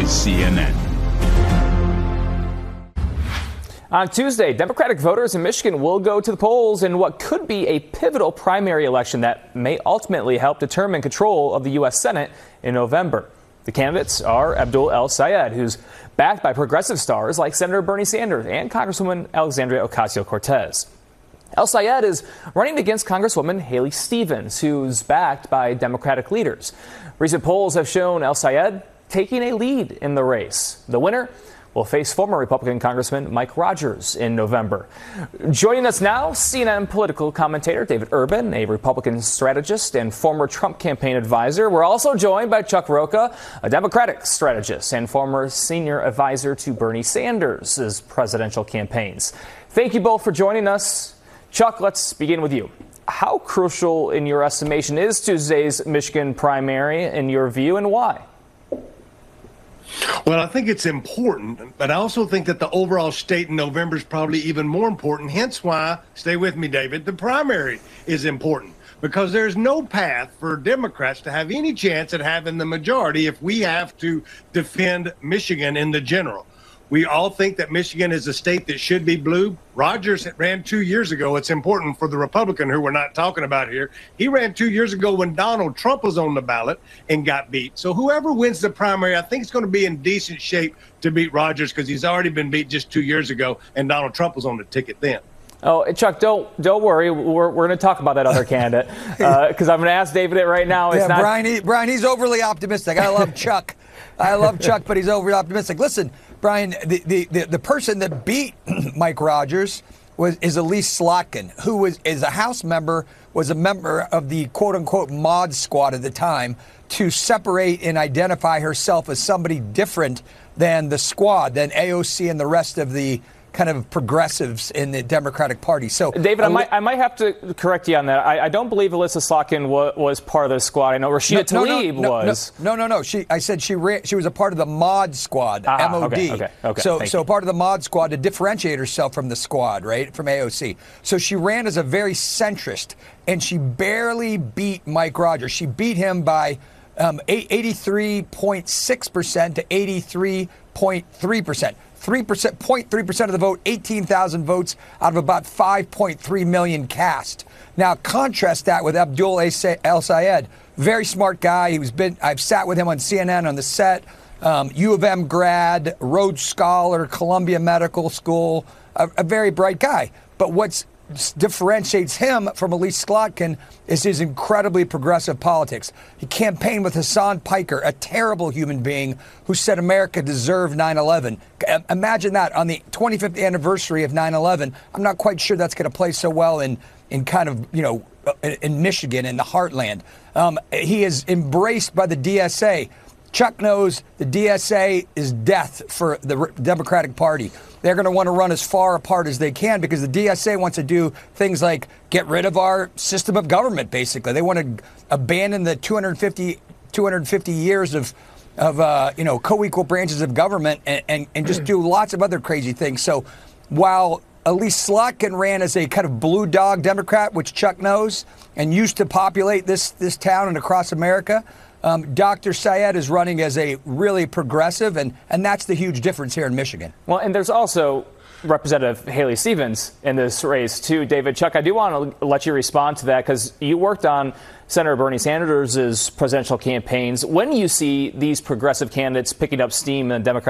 is CNN. On Tuesday, Democratic voters in Michigan will go to the polls in what could be a pivotal primary election that may ultimately help determine control of the U.S. Senate in November. The candidates are Abdul El-Sayed, who's backed by progressive stars like Senator Bernie Sanders and Congresswoman Alexandria Ocasio-Cortez. El-Sayed is running against Congresswoman Haley Stevens, who's backed by Democratic leaders. Recent polls have shown El-Sayed taking a lead in the race. The winner will face former Republican Congressman Mike Rogers in November. Joining us now, CNN political commentator David Urban, a Republican strategist and former Trump campaign advisor. We're also joined by Chuck Rocha, a Democratic strategist and former senior advisor to Bernie Sanders' presidential campaigns. Thank you both for joining us. Chuck, let's begin with you. How crucial, in your estimation, is Tuesday's Michigan primary in your view, and why? Well, I think it's important, but I also think that the overall state in November is probably even more important. Hence why, stay with me, David, the primary is important, because there's no path for Democrats to have any chance at having the majority if we have to defend Michigan in the general. We all think that Michigan is a state that should be blue. Rogers ran 2 years ago. It's important for the Republican who we're not talking about here. He ran 2 years ago when Donald Trump was on the ballot and got beat. So whoever wins the primary, I think is going to be in decent shape to beat Rogers, because he's already been beat just 2 years ago, and Donald Trump was on the ticket then. Oh, Chuck, don't worry. We're going to talk about that other candidate, because I'm going to ask David it right now. It's Brian, he's overly optimistic. I love Chuck. I love Chuck, but he's overly optimistic. Listen, Brian, the person that beat Mike Rogers is Elise Slotkin, who is a House member, was a member of the quote-unquote mod squad at the time, to separate and identify herself as somebody different than the squad, than AOC and the rest of the kind of progressives in the Democratic Party. So, David, I might have to correct you on that. I don't believe Alyssa Slotkin was part of the squad. I know Rashida Tlaib was. No. I said she was a part of the mod squad, MOD. Okay. So part of the mod squad to differentiate herself from the squad, right, from AOC. So she ran as a very centrist, and she barely beat Mike Rogers. She beat him by 83.6% to 83.3%. 0.3% of the vote, 18,000 votes out of about 5.3 million cast. Now, contrast that with Abdul El-Sayed, very smart guy. I've sat with him on CNN on the set. U of M grad, Rhodes Scholar, Columbia Medical School, a very bright guy. But what differentiates him from Elise Slotkin is his incredibly progressive politics. He campaigned with Hassan Piker, a terrible human being who said America deserved 9/11. Imagine that on the 25th anniversary of 9/11. I'm not quite sure that's going to play so well in kind of, in Michigan, in the heartland. He is embraced by the DSA. Chuck knows the DSA is death for the Democratic Party. They're going to want to run as far apart as they can, because the DSA wants to do things like get rid of our system of government, basically. They want to abandon the 250 years of co-equal branches of government and just do lots of other crazy things. So while Elise Slotkin ran as a kind of blue dog Democrat, which Chuck knows, and used to populate this town and across America, Dr. Sayed is running as a really progressive, and that's the huge difference here in Michigan. Well, and there's also Representative Haley Stevens in this race, too. David, Chuck, I do want to let you respond to that, because you worked on Senator Bernie Sanders' presidential campaigns. When you see these progressive candidates picking up steam in the Democratic